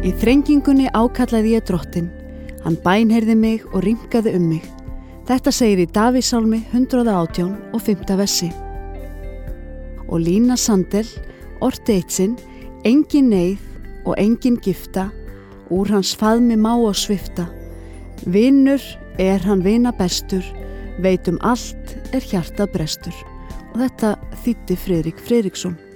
Í þrengingunni ákallaði ég drottinn, hann bænheyrði mig og rýmkaði mig. Þetta segir í Davíðssálmi 118 og 5. versi. Og Lína Sandel orti eitt sinn, engin neyð og engin gifta, úr hans faðmi má og svifta. Vinur er hann vina bestur, veit allt er hjartað brestur. Og þetta þýddi Friðrik Friðriksson.